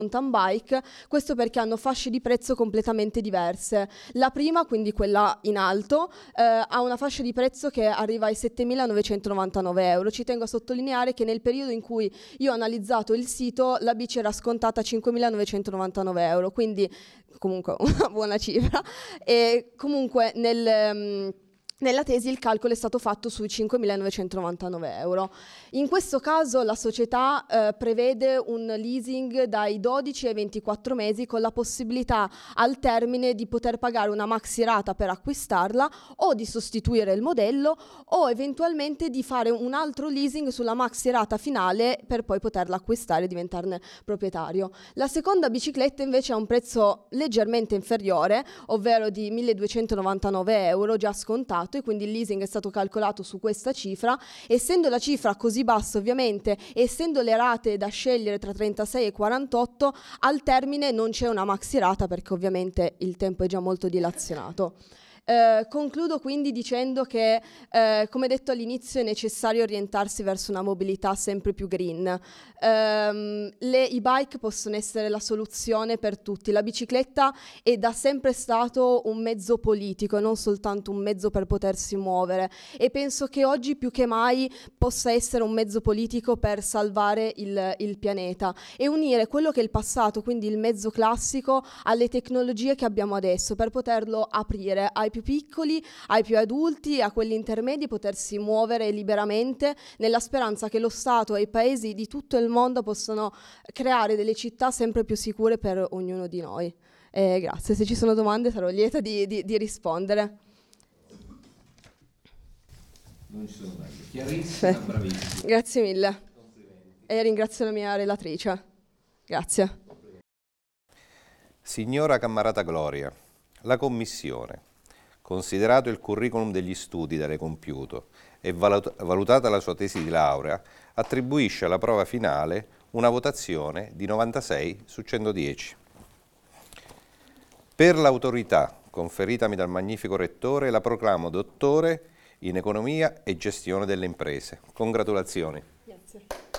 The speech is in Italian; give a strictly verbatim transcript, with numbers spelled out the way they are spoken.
mountain bike, questo perché hanno fasce di prezzo completamente diverse. La prima, quindi quella in alto, eh, ha una fascia di prezzo che arriva ai settemilanovantanove euro. Ci tengo a sottolineare che nel periodo in cui io ho analizzato il sito la bici era scontata a cinquemilanovantanove euro, quindi comunque una buona cifra. E comunque nel... Um, Nella tesi il calcolo è stato fatto sui cinquemilanovantanove euro. In questo caso la società eh, prevede un leasing dai dodici ai ventiquattro mesi con la possibilità al termine di poter pagare una maxi rata per acquistarla o di sostituire il modello o eventualmente di fare un altro leasing sulla maxi rata finale per poi poterla acquistare e diventarne proprietario. La seconda bicicletta invece ha un prezzo leggermente inferiore, ovvero di milleduecentonovantanove euro già scontato, e quindi il leasing è stato calcolato su questa cifra. Essendo la cifra così bassa ovviamente, essendo le rate da scegliere tra trentasei e quarantotto, al termine non c'è una maxi rata perché ovviamente il tempo è già molto dilazionato. Eh, concludo quindi dicendo che, eh, come detto all'inizio, è necessario orientarsi verso una mobilità sempre più green. Um, le e-bike possono essere la soluzione per tutti. La bicicletta è da sempre stato un mezzo politico, non soltanto un mezzo per potersi muovere, e penso che oggi più che mai possa essere un mezzo politico per salvare il, il pianeta e unire quello che è il passato, quindi il mezzo classico, alle tecnologie che abbiamo adesso, per poterlo aprire ai più piccoli, ai più adulti, a quelli intermedi, potersi muovere liberamente nella speranza che lo Stato e i paesi di tutto il mondo possano creare delle città sempre più sicure per ognuno di noi. Eh, grazie, se ci sono domande sarò lieta di, di, di rispondere. Non ci sono domande. Chiarissima, bravissima. Grazie mille. E ringrazio la mia relatrice. Grazie. Signora Cammarata Gloria, la Commissione, considerato il curriculum degli studi da lei compiuto e valut- valutata la sua tesi di laurea, attribuisce alla prova finale una votazione di novantasei su centodieci. Per l'autorità conferitami dal magnifico Rettore la proclamo dottore in economia e gestione delle imprese. Congratulazioni. Grazie.